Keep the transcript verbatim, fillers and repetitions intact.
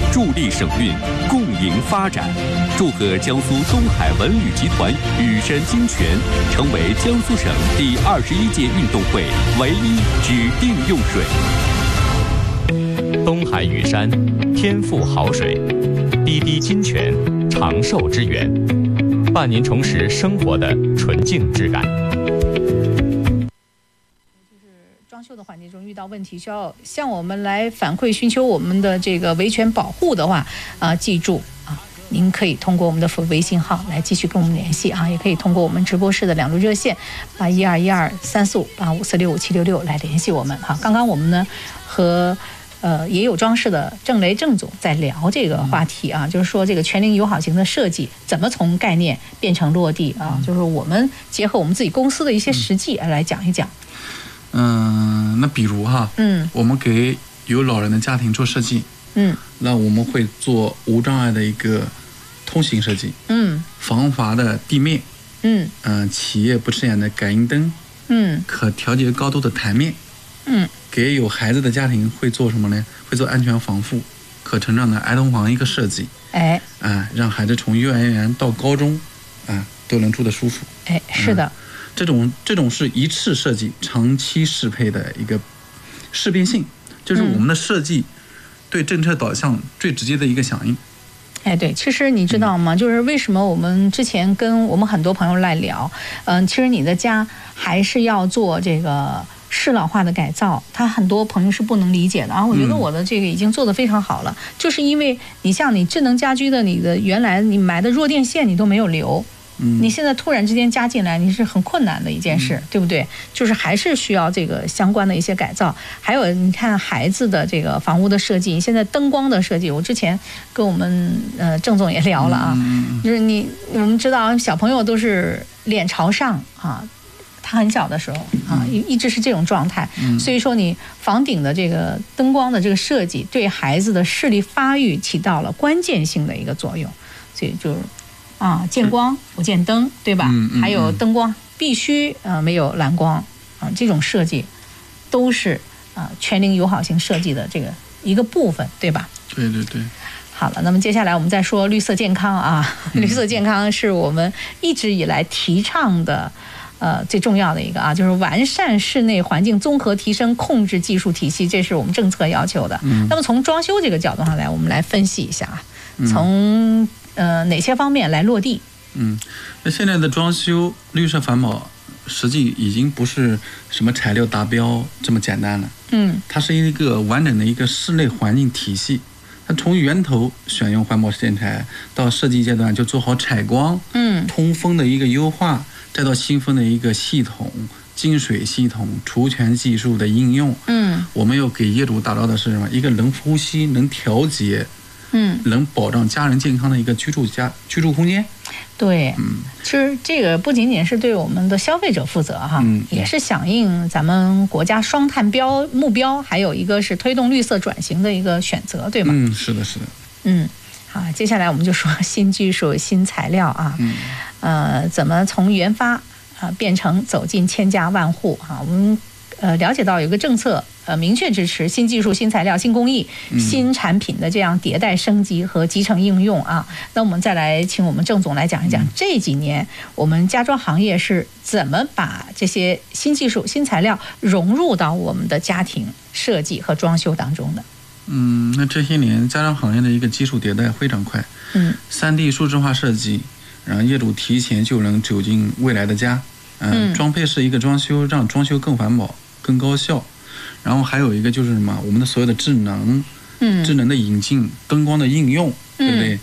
助力省运，共赢发展。祝贺江苏东海文旅集团雨山金泉成为江苏省第二十一届运动会唯一指定用水。 东海雨山，天赋好水，滴滴金泉，长寿之源，伴您重拾生活的纯净质感。 装修的环节中遇到问题，需要向我们来反馈寻求我们的这个维权保护的话，啊、呃，记住啊，您可以通过我们的微信号来继续跟我们联系啊，也可以通过我们直播室的两路热线八一二一二三四五八五四六五七六六来联系我们哈。刚刚我们呢和呃也有装饰的郑雷郑总在聊这个话题啊，就是说这个全龄友好型的设计怎么从概念变成落地啊，就是我们结合我们自己公司的一些实际来讲一讲。 嗯，那比如哈，嗯，我们给有老人的家庭做设计，嗯，那我们会做无障碍的一个通行设计，嗯，防滑的地面，嗯，嗯、呃，企业不刺眼的感应灯，嗯，可调节高度的台面，嗯，给有孩子的家庭会做什么呢？会做安全防护、可成长的儿童房一个设计，哎，啊、呃，让孩子从幼儿园到高中，啊、呃，都能住得舒服， 哎，是的。嗯， 这种这种是一次设计长期适配的一个适变性，就是我们的设计对政策导向最直接的一个响应。 哎，对，其实你知道吗？嗯、就是为什么我们之前跟我们很多朋友来聊，嗯、呃，其实你的家还是要做这个适老化的改造，他很多朋友是不能理解的啊。我觉得我的这个已经做得非常好了，嗯、就是因为你像你智能家居的，你的原来你买的弱电线你都没有留。你现在突然之间加进来，你是很困难的一件事，嗯、对不对？就是还是需要这个相关的一些改造。还有，你看孩子的这个房屋的设计，现在灯光的设计，我之前跟我们呃郑总也聊了啊，嗯、就是你我们知道小朋友都是脸朝上啊，他很小的时候啊，一一直是这种状态，嗯、所以说你房顶的这个灯光的这个设计，对孩子的视力发育起到了关键性的一个作用，所以就是。啊，见光不见灯，对吧？嗯嗯、还有灯光必须呃没有蓝光啊，这种设计都是啊全龄友好型设计的这个一个部分，对吧？ 对对对。 好了，那么接下来我们再说绿色健康啊，嗯、绿色健康是我们一直以来提倡的呃最重要的一个啊，就是完善室内环境综合提升控制技术体系，这是我们政策要求的。嗯、那么从装修这个角度上来，我们来分析一下啊，从。呃，哪些方面来落地？ 嗯，那现在的装修绿色环保，实际已经不是什么材料达标这么简单了。嗯，它是一个完整的一个室内环境体系。它从源头选用环保建材，到设计阶段就做好采光、嗯，通风的一个优化，再到新风的一个系统、净水系统、除醛技术的应用。嗯，我们要给业主打造的是什么？一个能呼吸、能调节。嗯，能保障家人健康的一个居住家居住空间。 对，嗯，其实这个不仅仅是对我们的消费者负责哈，嗯，也是响应咱们国家双碳标目标，还有一个是推动绿色转型的一个选择，对吗？ 嗯，是的，是的。 嗯，好，接下来我们就说新技术、新材料啊，嗯，呃，怎么从研发啊、呃、变成走进千家万户啊？我们呃了解到有个政策。呃，明确支持新技术、新材料、新工艺、新产品的这样迭代升级和集成应用啊。那我们再来请我们郑总来讲一讲，这几年我们家装行业是怎么把这些新技术、新材料融入到我们的家庭设计和装修当中的。 嗯，那这些年家装行业的一个技术迭代非常快。嗯，三 D 数字化设计，让业主提前就能走进未来的家。呃、嗯，装配式一个装修，让装修更环保、更高效。然后还有一个就是什么，我们的所有的智能，嗯，智能的引进、灯光的应用，对不对？